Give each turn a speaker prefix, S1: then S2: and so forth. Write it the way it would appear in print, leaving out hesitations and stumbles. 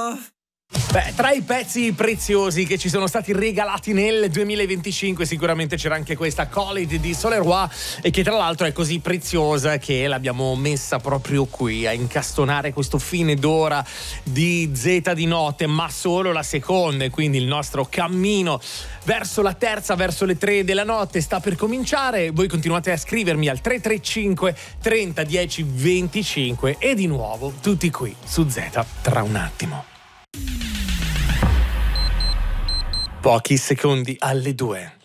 S1: Beh, tra i pezzi preziosi che ci sono stati regalati nel 2025 sicuramente c'era anche questa College di Soleroi, e che tra l'altro è così preziosa che l'abbiamo messa proprio qui a incastonare questo fine d'ora di Z di notte, ma solo la seconda, e quindi il nostro cammino verso la terza, verso le 3 della notte sta per cominciare. Voi continuate a scrivermi al 335 30 10 25 e di nuovo tutti qui su Z tra un attimo. Pochi secondi alle 2.